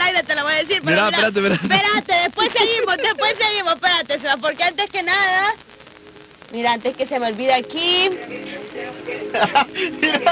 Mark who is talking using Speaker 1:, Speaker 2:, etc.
Speaker 1: aire te lo voy a decir. Pero
Speaker 2: Mirá,
Speaker 1: mira,
Speaker 2: espérate.
Speaker 1: después seguimos, espérate, Seba, porque antes que nada... Mira, antes que se me olvide aquí...